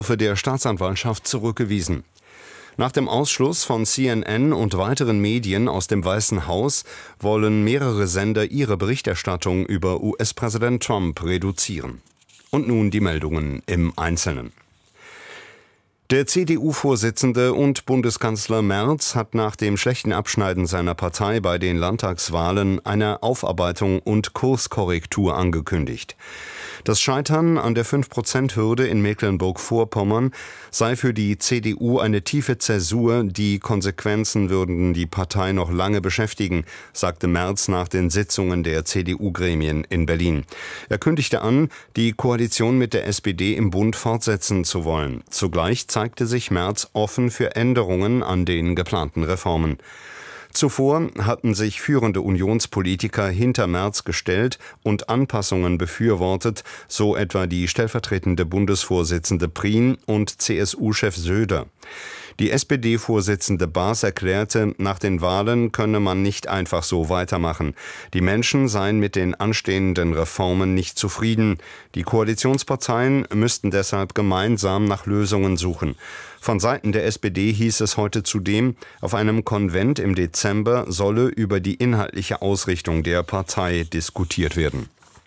der Staatsanwaltschaft zurückgewiesen. Nach dem Ausschluss von CNN und weiteren Medien aus dem Weißen Haus wollen mehrere Sender ihre Berichterstattung über US-Präsident Trump reduzieren. Und nun die Meldungen im Einzelnen. Der CDU-Vorsitzende und Bundeskanzler Merz hat nach dem schlechten Abschneiden seiner Partei bei den Landtagswahlen eine Aufarbeitung und Kurskorrektur angekündigt. Das Scheitern an der 5%-Hürde in Mecklenburg-Vorpommern sei für die CDU eine tiefe Zäsur, die Konsequenzen würden die Partei noch lange beschäftigen, sagte Merz nach den Sitzungen der CDU-Gremien in Berlin. Er kündigte an, die Koalition mit der SPD im Bund fortsetzen zu wollen. Zugleich zeigte sich Merz offen für Änderungen an den geplanten Reformen. Zuvor hatten sich führende Unionspolitiker hinter Merz gestellt und Anpassungen befürwortet, so etwa die stellvertretende Bundesvorsitzende Prien und CSU-Chef Söder. Die SPD-Vorsitzende Baas erklärte, nach den Wahlen könne man nicht einfach so weitermachen. Die Menschen seien mit den anstehenden Reformen nicht zufrieden. Die Koalitionsparteien müssten deshalb gemeinsam nach Lösungen suchen. Von Seiten der SPD hieß es heute zudem, auf einem Konvent im Dezember solle über die inhaltliche Ausrichtung der Partei diskutiert werden.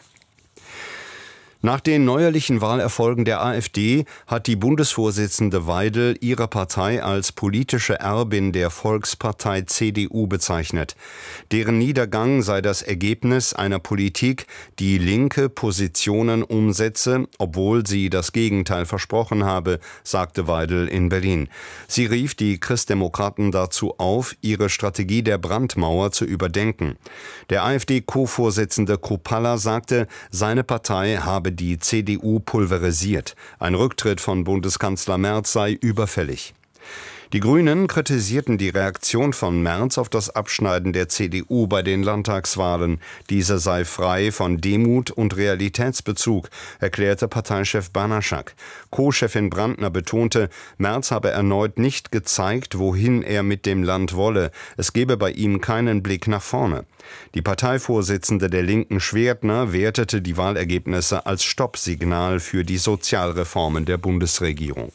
Nach den neuerlichen Wahlerfolgen der AfD hat die Bundesvorsitzende Weidel ihre Partei als politische Erbin der Volkspartei CDU bezeichnet. Deren Niedergang sei das Ergebnis einer Politik, die linke Positionen umsetze, obwohl sie das Gegenteil versprochen habe, sagte Weidel in Berlin. Sie rief die Christdemokraten dazu auf, ihre Strategie der Brandmauer zu überdenken. Der AfD-Co-Vorsitzende Kruppalla sagte, seine Partei habe die CDU pulverisiert. Ein Rücktritt von Bundeskanzler Merz sei überfällig. Die Grünen kritisierten die Reaktion von Merz auf das Abschneiden der CDU bei den Landtagswahlen. Diese sei frei von Demut und Realitätsbezug, erklärte Parteichef Banaschak. Co-Chefin Brandner betonte, Merz habe erneut nicht gezeigt, wohin er mit dem Land wolle. Es gebe bei ihm keinen Blick nach vorne. Die Parteivorsitzende der Linken Schwertner wertete die Wahlergebnisse als Stoppsignal für die Sozialreformen der Bundesregierung.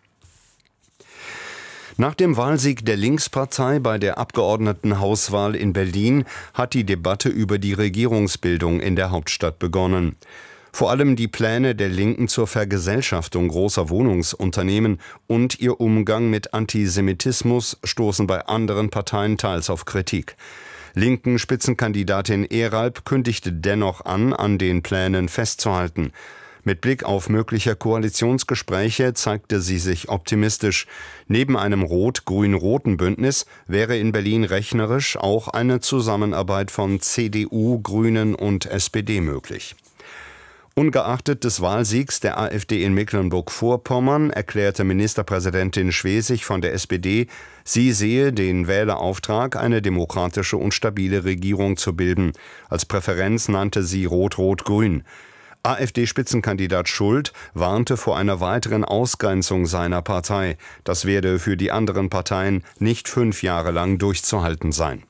Nach dem Wahlsieg der Linkspartei bei der Abgeordnetenhauswahl in Berlin hat die Debatte über die Regierungsbildung in der Hauptstadt begonnen. Vor allem die Pläne der Linken zur Vergesellschaftung großer Wohnungsunternehmen und ihr Umgang mit Antisemitismus stoßen bei anderen Parteien teils auf Kritik. Linken Spitzenkandidatin Eralp kündigte dennoch an den Plänen festzuhalten. Mit Blick auf mögliche Koalitionsgespräche zeigte sie sich optimistisch. Neben einem rot-grün-roten Bündnis wäre in Berlin rechnerisch auch eine Zusammenarbeit von CDU, Grünen und SPD möglich. Ungeachtet des Wahlsiegs der AfD in Mecklenburg-Vorpommern erklärte Ministerpräsidentin Schwesig von der SPD, sie sehe den Wählerauftrag, eine demokratische und stabile Regierung zu bilden. Als Präferenz nannte sie Rot-Rot-Grün. AfD-Spitzenkandidat Schult warnte vor einer weiteren Ausgrenzung seiner Partei. Das werde für die anderen Parteien nicht 5 Jahre lang durchzuhalten sein.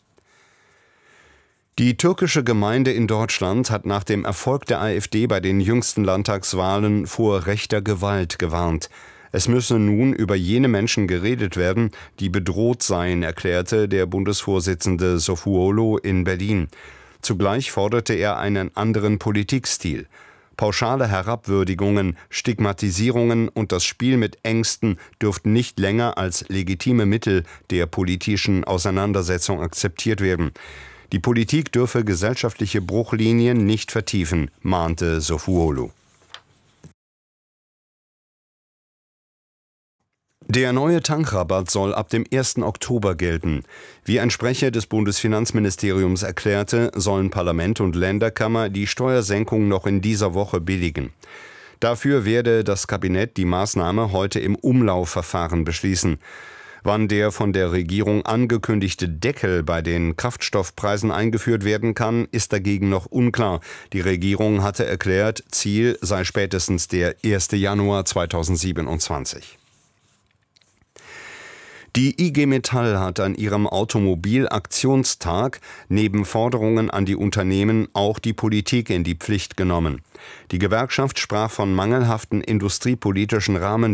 Die türkische Gemeinde in Deutschland hat nach dem Erfolg der AfD bei den jüngsten Landtagswahlen vor rechter Gewalt gewarnt. Es müsse nun über jene Menschen geredet werden, die bedroht seien, erklärte der Bundesvorsitzende Sofuolo in Berlin. Zugleich forderte er einen anderen Politikstil. Pauschale Herabwürdigungen, Stigmatisierungen und das Spiel mit Ängsten dürften nicht länger als legitime Mittel der politischen Auseinandersetzung akzeptiert werden. Die Politik dürfe gesellschaftliche Bruchlinien nicht vertiefen, mahnte Sofuolo. Der neue Tankrabatt soll ab dem 1. Oktober gelten. Wie ein Sprecher des Bundesfinanzministeriums erklärte, sollen Parlament und Länderkammer die Steuersenkung noch in dieser Woche billigen. Dafür werde das Kabinett die Maßnahme heute im Umlaufverfahren beschließen. Wann der von der Regierung angekündigte Deckel bei den Kraftstoffpreisen eingeführt werden kann, ist dagegen noch unklar. Die Regierung hatte erklärt, Ziel sei spätestens der 1. Januar 2027. Die IG Metall hat an ihrem Automobilaktionstag neben Forderungen an die Unternehmen auch die Politik in die Pflicht genommen. Die Gewerkschaft sprach von mangelhaften industriepolitischen Rahmenbedingungen